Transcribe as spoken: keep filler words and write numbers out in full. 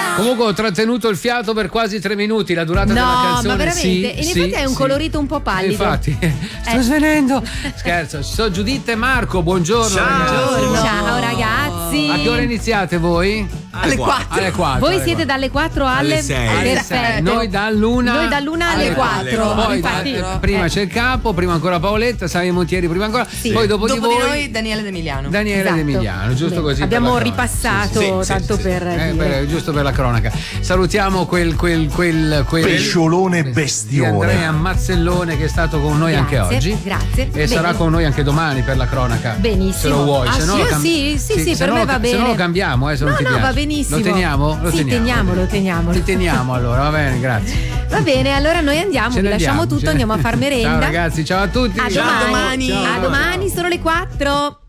Comunque ho trattenuto il fiato per quasi tre minuti, la durata no, della canzone. ma veramente? Sì, in sì, effetti hai un sì. colorito un po' pallido. Infatti, sto Eh. svenendo. Scherzo, ci sono Giuditta e Marco, buongiorno. Ciao. Ragazzi. Ciao ragazzi. A che ora iniziate voi? Alle quattro. Alle quattro. Voi alle siete quattro. dalle quattro alle, Alle sei. Alle Perfetto. sei. Noi dall'una Noi dall'una alle alle quattro. quattro. Poi Infatti, da- prima eh. c'è il capo, prima ancora Paoletta, Savio Montieri prima ancora, poi dopo, Dopo di di voi noi Daniele D'Emiliano. Daniele Esatto. D'Emiliano, giusto Bene. così. Abbiamo per la cronaca. ripassato Sì, sì, sì, tanto sì, per Eh, dire. per- giusto per la cronaca. Salutiamo quel quel quel, quel Pesciolone di bestione. Andrea Mazzellone che è stato con noi Grazie, anche oggi. grazie. E Bene. sarà con noi anche domani per la cronaca. Benissimo. Se lo vuoi, Ah, se no sì, lo cam- sì, sì, sì, se per no me lo va ca- Se no bene. lo cambiamo, eh, se No, non ti no, piace. va benissimo. Lo teniamo? Lo Sì, teniamo. teniamo, lo teniamo. Li teniamo allora, va bene, grazie. Va bene, allora noi andiamo, Ce vi ne lasciamo andiamo, tutto, ce ne- andiamo a far merenda. Ciao ragazzi, ciao a tutti. A Ciao, domani. domani. A domani, sono le quattro.